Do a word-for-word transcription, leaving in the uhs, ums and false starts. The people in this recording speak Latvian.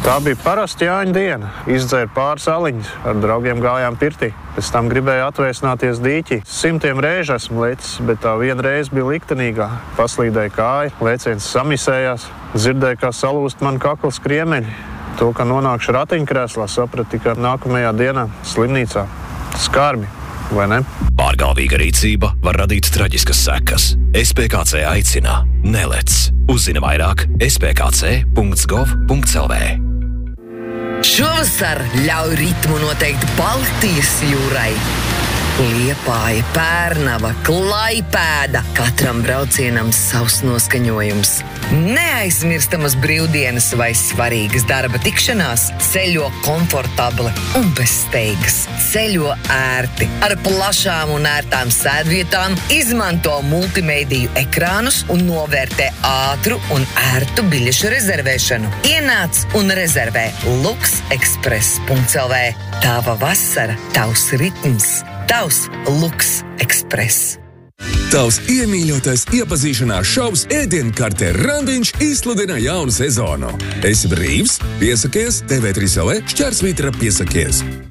Tā bija parasta Jāņa diena. Izdzēra pāris aliņas, ar draugiem gājām pirtī. Pēc tam gribēju atvēsināties dīķī. Simtiem reižu esmu lecis, bet tā viena reize bija liktenīgā. Paslīdēja kāja, lēciens samisējās, dzirdēju, kā salūst man kakls kriemeļi. To, ka nonākšu ratiņkrēslā, sapratu tikai nākamajā dienā slimnīcā. Skarbi, vai ne? Pārgalvīga rīcība var radīt traģiskas sekas. S P K C aicina: nelec. Uzzini vairāk es pe ka ce punkts gov punkts el vē. Šovasar ļauj ritmu noteikt Baltijas jūrai. Liepāja, Pērnava, Klaipēda. Katram braucienam savs noskaņojums. Neaizmirstamas brīvdienas vai svarīgas darba tikšanās. Ceļo komfortabli un bez steigas. Ceļo ērti, ar plašām un ērtām sēdvietām. Izmanto multimēdiju ekrānus un novērtē ātru un ērtu biļešu rezervēšanu. Ienāc un rezervē luks ekspres punkts el vē. Tava vasara, tavs ritms. Tavs Luks Ekspres. Tavs iemīļotais iepazīšanās šovs ēdienkarte Randiņš izsludina jaunu sezonu. Esi brīvs? Piesakies T V trīs el vē šķērsvītra piesakies.